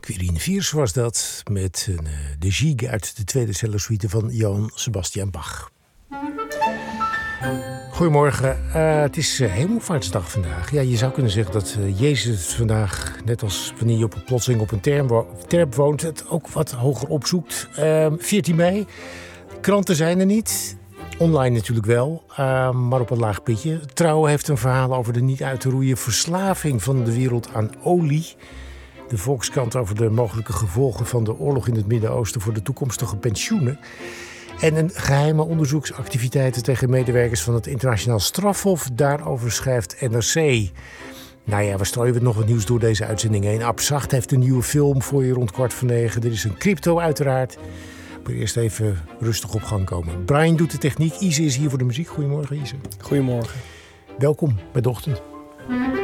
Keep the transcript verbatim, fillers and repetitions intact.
Quirine Viers was dat, met uh, de Gigue uit de tweede cellosuite van Johann Sebastian Bach. Goedemorgen, uh, het is uh, Hemelvaartsdag vandaag. Ja, je zou kunnen zeggen dat uh, Jezus vandaag, net als wanneer je op een plotseling op een term wo- terp woont, het ook wat hoger opzoekt. Uh, veertien mei, kranten zijn er niet. Online natuurlijk wel, uh, maar op een laag pitje. Trouw heeft een verhaal over de niet uit te roeien verslaving van de wereld aan olie. De Volkskrant over de mogelijke gevolgen van de oorlog in het Midden-Oosten voor de toekomstige pensioenen. En een geheime onderzoeksactiviteiten tegen medewerkers van het Internationaal Strafhof. Daarover schrijft N R C. Nou ja, we strooien nog wat nieuws door deze uitzending heen. Abzacht heeft een nieuwe film voor je rond kwart voor negen. Er is een crypto uiteraard. Maar eerst even rustig op gang komen. Brian doet de techniek. Ise is hier voor de muziek. Goedemorgen, Ise. Goedemorgen. Welkom bij de ochtend.